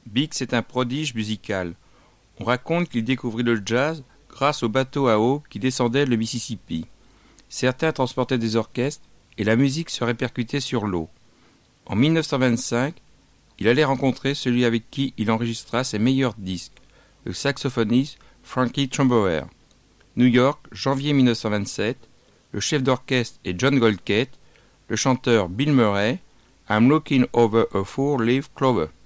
Biggs est un prodige musical. On raconte qu'il découvrit le jazz grâce aux bateaux à eau qui descendaient le Mississippi. Certains transportaient des orchestres et la musique se répercutait sur l'eau. En 1925, il allait rencontrer celui avec qui il enregistra ses meilleurs disques, le saxophoniste Frankie Trumbauer. New York, janvier 1927, le chef d'orchestre est John Goldkette, le chanteur Bill Murray, I'm looking over a four-leaf clover.